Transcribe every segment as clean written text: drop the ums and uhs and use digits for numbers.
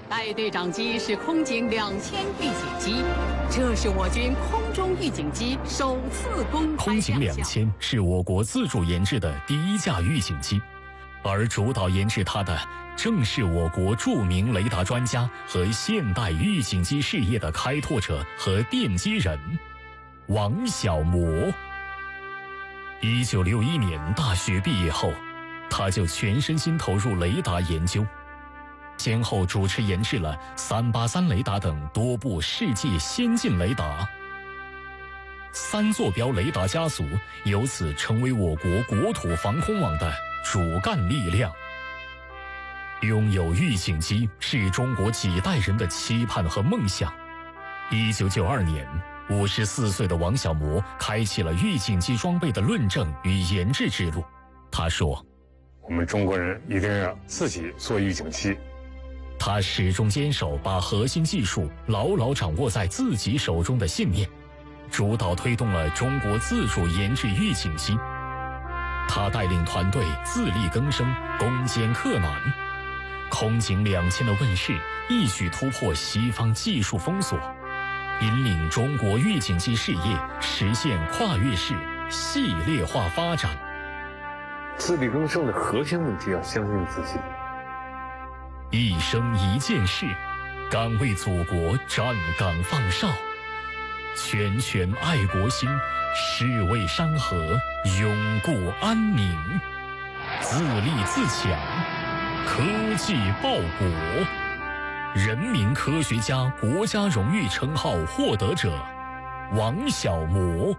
带队长机是空警2000预警机，这是我军空中预警机首次公开空警2000是我国自主研制的第一架预警机，而主导研制它的正是我国著名雷达专家和现代预警机事业的开拓者和奠基人王小模。1961年大学毕业后，他就全身心投入雷达研究，先后主持研制了383雷达等多部世界先进雷达。3座标雷达家族由此成为我国国土防空网的主干力量。拥有预警机是中国几代人的期盼和梦想。1992年，54岁的王小模开启了预警机装备的论证与研制之路。他说：“ 我们中国人一定要自己做预警机。” 他始终坚守把核心技术牢牢掌握在自己手中的信念，主导推动了中国自主研制预警机。他带领团队自力更生，攻坚克难。空警2000的问世，一举突破西方技术封锁，引领中国预警机事业实现跨越式系列化发展。 自力更生的核心问题要相信自己。 一生一件事，敢为祖国站岗放哨，拳拳爱国心，誓为山河永固安宁。自立自强，科技报国。人民科学家国家荣誉称号获得者王小模。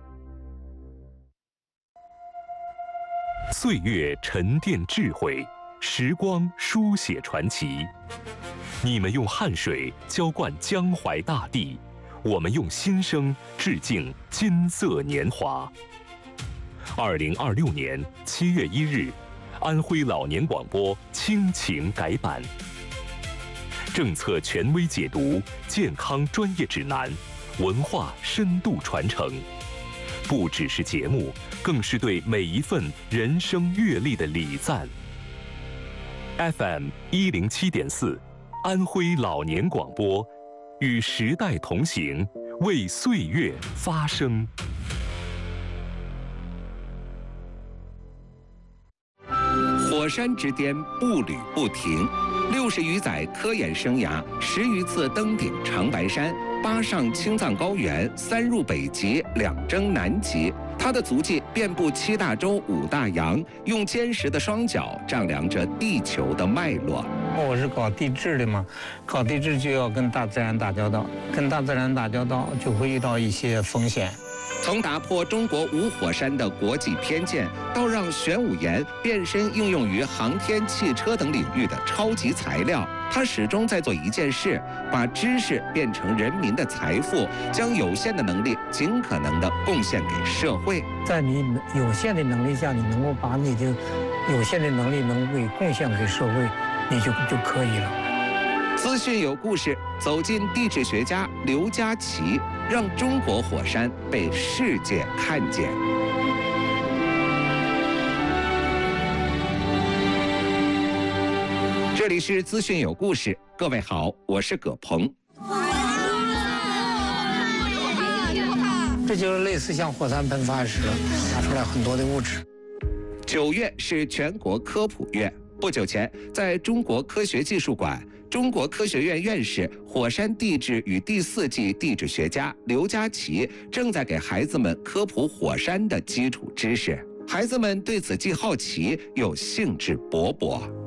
岁月沉淀智慧，时光书写传奇。你们用汗水浇灌江淮大地，我们用心声致敬金色年华。2026年7月1日，安徽老年广播亲情改版，政策权威解读，健康专业指南，文化深度传承，不只是节目，更是对每一份人生阅历的礼赞。FM 107.4，安徽老年广播，与时代同行，为岁月发声。 火山之巅步履不停，60余载科研生涯，10余次登顶长白山，8上青藏高原，3入北极，2征南极。他的足迹遍布7大洲5大洋，用坚实的双脚丈量着地球的脉络。 我是搞地质的嘛，搞地质就要跟大自然打交道，跟大自然打交道就会遇到一些风险。 从打破中国无火山的国际偏见，到让玄武岩变身应用于航天、汽车等领域的超级材料，他始终在做一件事：把知识变成人民的财富，将有限的能力尽可能的贡献给社会。 在你有限的能力下，你能够把你的有限的能力能给贡献给社会，你就可以了。 资讯有故事，走进地质学家刘家齐，让中国火山被世界看见。这里是资讯有故事，各位好，我是葛鹏。 这就是类似像火山喷发时发出来很多的物质。 9月是全国科普月。不久前，在中国科学技术馆，中国科学院院士、火山地质与第4纪地质学家刘家齐正在给孩子们科普火山的基础知识。孩子们对此既好奇又兴致勃勃。